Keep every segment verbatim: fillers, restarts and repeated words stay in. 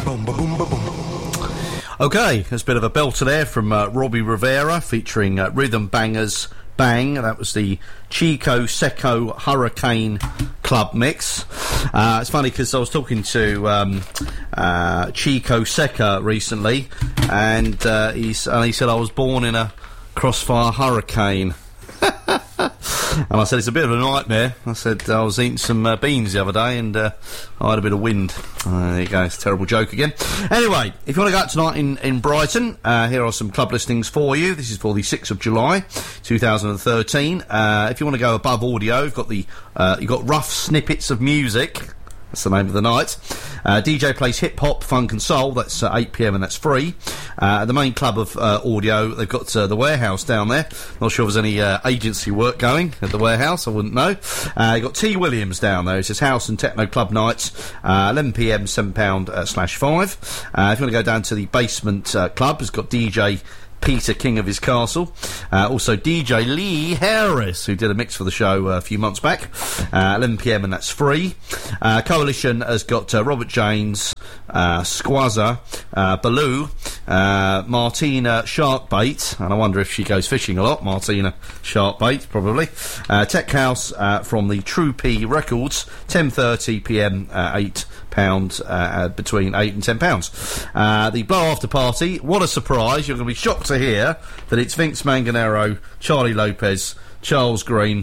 Okay, there's a bit of a belter there from uh, Robbie Rivera featuring uh, Rhythm Bangers Bang. That was the Chico Seco Hurricane Club mix. Uh, it's funny because I was talking to um, uh, Chico Seca recently, and uh, he's, and he said I was born in a crossfire hurricane. And I said, it's a bit of a nightmare. I said, I was eating some uh, beans the other day and uh, I had a bit of wind. Uh, there you go, it's a terrible joke again. Anyway, if you want to go out tonight in, in Brighton, uh, here are some club listings for you. This is for the sixth of July, two thousand thirteen. Uh, if you want to go above audio, you've got the, uh, you've got Rough Snippets of Music. That's the name of the night. Uh, D J plays hip-hop, funk and soul. That's uh, eight p m and that's free. Uh, the main club of uh, audio, they've got uh, the Warehouse down there. Not sure if there's any uh, agency work going at the Warehouse, I wouldn't know. Uh, you've got T. Williams down there. It says House and Techno Club Nights, uh, eleven p m, seven pounds uh, slash five. Uh, if you want to go down to the Basement uh, Club, it's got D J Peter, King of his Castle. Uh, also D J Lee Harris, who did a mix for the show uh, a few months back. Uh, eleven p m and that's free. Uh, Coalition has got uh, Robert James, uh, Squazza, uh, Baloo, uh, Martina Sharkbait, and I wonder if she goes fishing a lot. Martina Sharkbait, probably. Uh, Tech House uh, from the True P Records, ten thirty p m, uh, eight pounds, uh, between eight and ten pounds. Uh, the Blow After Party, what a surprise. You're going to be shocked to hear that it's Vince Manganero, Charlie Lopez, Charles Green,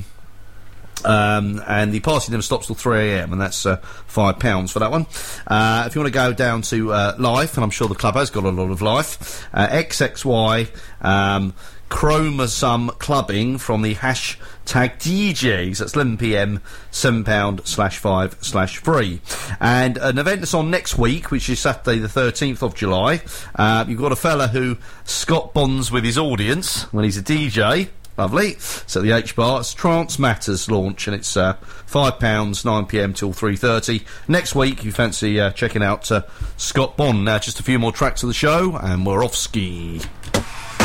um, and the party never stops till three a m, and that's uh, five pounds for that one. Uh, if you want to go down to uh, Life, and I'm sure the club has got a lot of Life, uh, X X Y, um, Chromosome Clubbing from the Hashtag D Js. That's eleven p m, seven pounds slash five slash free. And an event that's on next week, which is Saturday the thirteenth of July. Uh, you've got a fella who Scott bonds with his audience when he's a D J. Lovely. So the H Bar, it's Trance Matters launch, and it's uh, five pounds, nine p m till three thirty. Next week, if you fancy uh, checking out uh, Scott Bond. Now, just a few more tracks of the show, and we're off ski.